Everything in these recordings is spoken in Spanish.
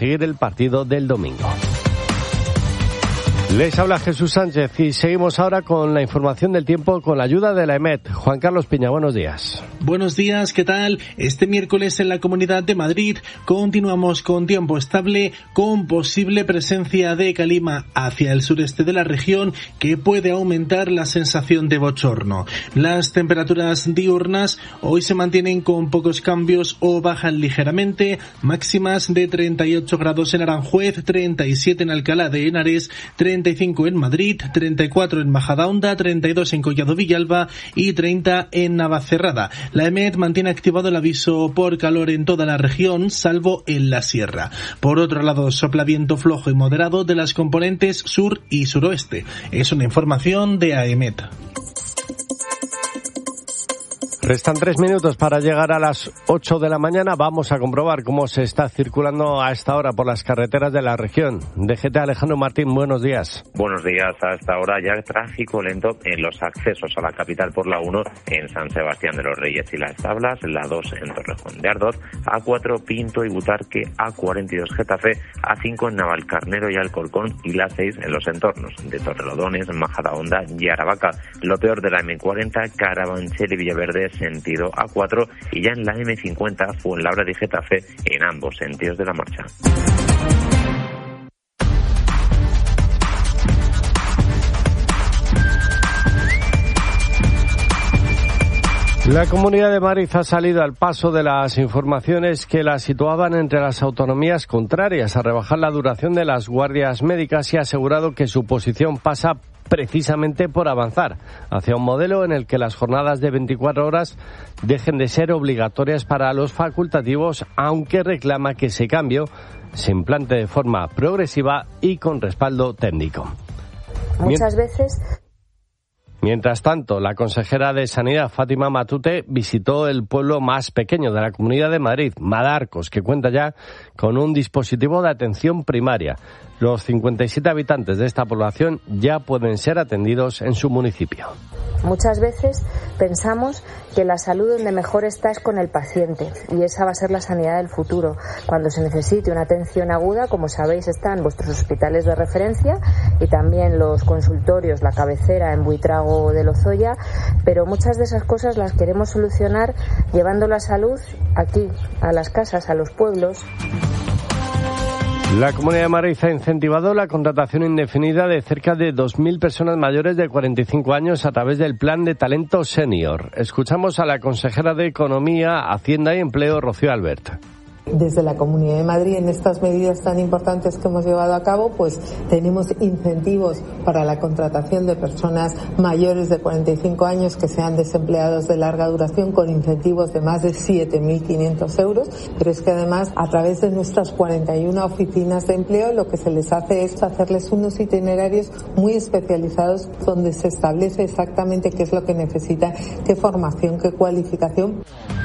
seguir el partido del domingo. Les habla Jesús Sánchez y seguimos ahora con la información del tiempo con la ayuda de la EMET. Juan Carlos Piña, buenos días. Buenos días, ¿qué tal? Este miércoles en la Comunidad de Madrid continuamos con tiempo estable, con posible presencia de calima hacia el sureste de la región que puede aumentar la sensación de bochorno. Las temperaturas diurnas hoy se mantienen con pocos cambios o bajan ligeramente, máximas de 38 grados en Aranjuez, 37 en Alcalá de Henares, 35 en Madrid, 34 en Majadahonda, 32 en Collado Villalba y 30 en Navacerrada. La EMET mantiene activado el aviso por calor en toda la región, salvo en la sierra. Por otro lado, sopla viento flojo y moderado de las componentes sur y suroeste. Es una información de AEMET. Restan 3 minutos para llegar a las 8 de la mañana. Vamos a comprobar cómo se está circulando a esta hora por las carreteras de la región. DGT Alejandro Martín, buenos días. Buenos días. A esta hora ya tráfico lento en los accesos a la capital por la 1 en San Sebastián de los Reyes y Las Tablas, la 2 en Torrejón de Ardoz, A4 Pinto y Butarque, A42 Getafe, A5 en Navalcarnero y Alcorcón y la 6 en los entornos de Torrelodones, Majadahonda y Aravaca. Lo peor de la M40, Carabanchel y Villaverde, sentido A4, y ya en la M50 Fuenlabrada y Getafe en ambos sentidos de la marcha. La Comunidad de Madrid ha salido al paso de las informaciones que la situaban entre las autonomías contrarias a rebajar la duración de las guardias médicas y ha asegurado que su posición pasa precisamente por avanzar hacia un modelo en el que las jornadas de 24 horas dejen de ser obligatorias para los facultativos, aunque reclama que ese cambio se implante de forma progresiva y con respaldo técnico. Muchas veces. Mientras tanto, la consejera de Sanidad, Fátima Matute, visitó el pueblo más pequeño de la Comunidad de Madrid, Madarcos, que cuenta ya con un dispositivo de atención primaria. Los 57 habitantes de esta población ya pueden ser atendidos en su municipio. Muchas veces pensamos que la salud donde mejor está es con el paciente y esa va a ser la sanidad del futuro. Cuando se necesite una atención aguda, como sabéis, están vuestros hospitales de referencia y también los consultorios, la cabecera en Buitrago de Lozoya, pero muchas de esas cosas las queremos solucionar llevando la salud aquí, a las casas, a los pueblos. La Comunidad de Madrid ha incentivado la contratación indefinida de cerca de 2.000 personas mayores de 45 años a través del Plan de Talento Senior. Escuchamos a la consejera de Economía, Hacienda y Empleo, Rocío Albert. Desde la Comunidad de Madrid, en estas medidas tan importantes que hemos llevado a cabo, pues tenemos incentivos para la contratación de personas mayores de 45 años que sean desempleados de larga duración con incentivos de más de 7.500 euros. Pero es que además, a través de nuestras 41 oficinas de empleo, lo que se les hace es hacerles unos itinerarios muy especializados donde se establece exactamente qué es lo que necesitan, qué formación, qué cualificación.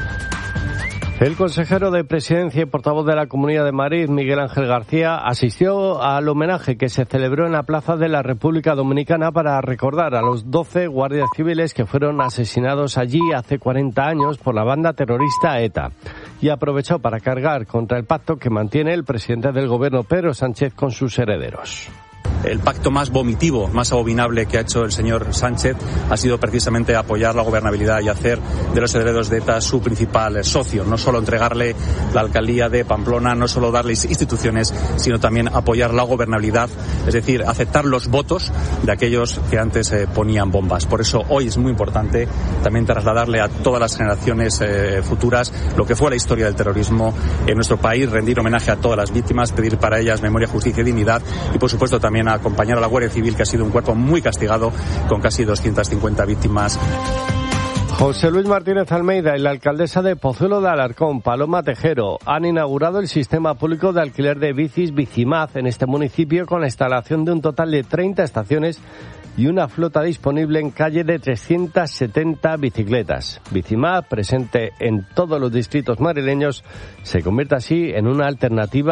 El consejero de Presidencia y portavoz de la Comunidad de Madrid, Miguel Ángel García, asistió al homenaje que se celebró en la Plaza de la República Dominicana para recordar a los 12 guardias civiles que fueron asesinados allí hace 40 años por la banda terrorista ETA. Y aprovechó para cargar contra el pacto que mantiene el presidente del Gobierno, Pedro Sánchez, con sus herederos. El pacto más vomitivo, más abominable que ha hecho el señor Sánchez ha sido precisamente apoyar la gobernabilidad y hacer de los herederos de ETA su principal socio. No solo entregarle la alcaldía de Pamplona, no solo darles instituciones, sino también apoyar la gobernabilidad, es decir, aceptar los votos de aquellos que antes ponían bombas. Por eso hoy es muy importante también trasladarle a todas las generaciones futuras lo que fue la historia del terrorismo en nuestro país, rendir homenaje a todas las víctimas, pedir para ellas memoria, justicia y dignidad y, por supuesto, también acompañar a la Guardia Civil, que ha sido un cuerpo muy castigado con casi 250 víctimas. José Luis Martínez Almeida y la alcaldesa de Pozuelo de Alarcón, Paloma Tejero, han inaugurado el sistema público de alquiler de bicis Bicimaz en este municipio con la instalación de un total de 30 estaciones y una flota disponible en calle de 370 bicicletas. Bicimaz, presente en todos los distritos madrileños, se convierte así en una alternativa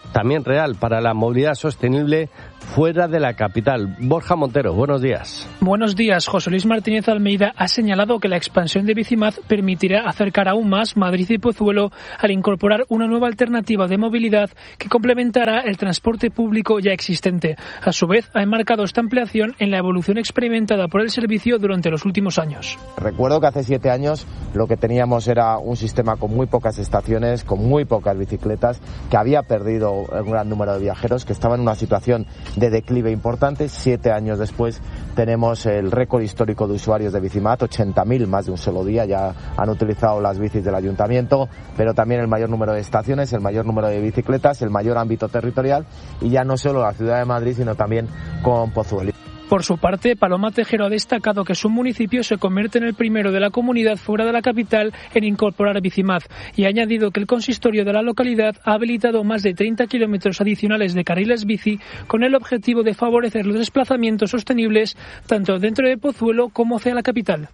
también real para la movilidad sostenible fuera de la capital. Borja Montero, buenos días. Buenos días. José Luis Martínez Almeida ha señalado que la expansión de Bicimaz permitirá acercar aún más Madrid y Pozuelo al incorporar una nueva alternativa de movilidad que complementará el transporte público ya existente. A su vez, ha enmarcado esta ampliación en la evolución experimentada por el servicio durante los últimos años. Recuerdo que hace 7 años lo que teníamos era un sistema con muy pocas estaciones, con muy pocas bicicletas, que había perdido un gran número de viajeros, que estaba en una situación de declive importante. 7 años después tenemos el récord histórico de usuarios de Bicimaz, 80.000 más de un solo día ya han utilizado las bicis del ayuntamiento, pero también el mayor número de estaciones, el mayor número de bicicletas, el mayor ámbito territorial, y ya no solo la ciudad de Madrid, sino también con Pozuelo. Por su parte, Paloma Tejero ha destacado que su municipio se convierte en el primero de la comunidad fuera de la capital en incorporar Bicimaz y ha añadido que el consistorio de la localidad ha habilitado más de 30 kilómetros adicionales de carriles bici con el objetivo de favorecer los desplazamientos sostenibles tanto dentro de Pozuelo como hacia la capital.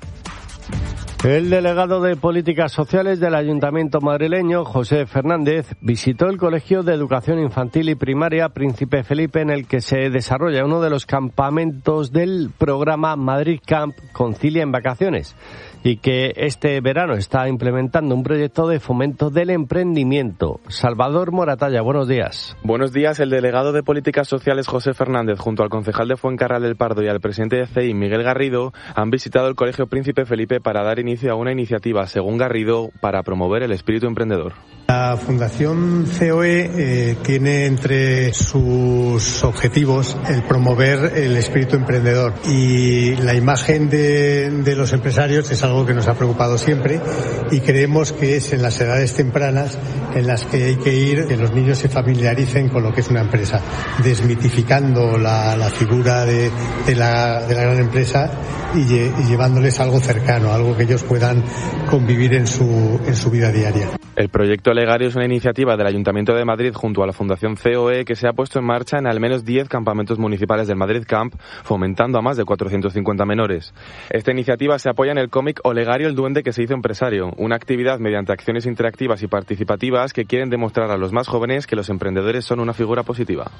El delegado de Políticas Sociales del Ayuntamiento madrileño, José Fernández, visitó el Colegio de Educación Infantil y Primaria Príncipe Felipe, en el que se desarrolla uno de los campamentos del programa Madrid Camp Concilia en Vacaciones, y que este verano está implementando un proyecto de fomento del emprendimiento. Salvador Moratalla, buenos días. Buenos días. El delegado de Políticas Sociales, José Fernández, junto al concejal de Fuencarral del Pardo y al presidente de CEI, Miguel Garrido, han visitado el Colegio Príncipe Felipe para dar inicio a una iniciativa, según Garrido, para promover el espíritu emprendedor. La Fundación COE tiene entre sus objetivos el promover el espíritu emprendedor, y la imagen de los empresarios es algo que nos ha preocupado siempre, y creemos que es en las edades tempranas en las que hay que ir, que los niños se familiaricen con lo que es una empresa, desmitificando la figura de la gran empresa y llevándoles algo cercano, algo que ellos puedan convivir en su vida diaria. El proyecto Legario es una iniciativa del Ayuntamiento de Madrid junto a la Fundación COE que se ha puesto en marcha en al menos 10 campamentos municipales del Madrid Camp, fomentando a más de 450 menores. Esta iniciativa se apoya en el cómic Olegario, el duende que se hizo empresario, una actividad mediante acciones interactivas y participativas que quieren demostrar a los más jóvenes que los emprendedores son una figura positiva.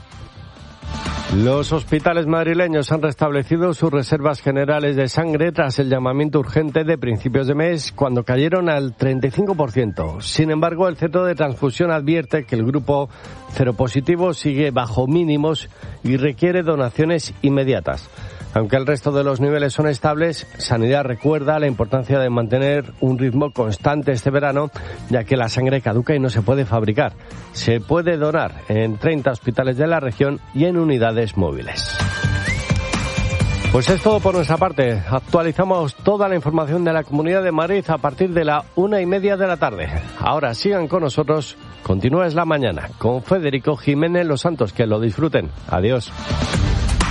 Los hospitales madrileños han restablecido sus reservas generales de sangre tras el llamamiento urgente de principios de mes, cuando cayeron al 35%. Sin embargo, el Centro de Transfusión advierte que el grupo ceropositivo sigue bajo mínimos y requiere donaciones inmediatas. Aunque el resto de los niveles son estables, Sanidad recuerda la importancia de mantener un ritmo constante este verano, ya que la sangre caduca y no se puede fabricar. Se puede donar en 30 hospitales de la región y en unidades móviles. Pues es todo por nuestra parte. Actualizamos toda la información de la Comunidad de Madrid a partir de la 1:30 de la tarde. Ahora sigan con nosotros. Continúa Es la Mañana con Federico Jiménez Los Santos. Que lo disfruten. Adiós.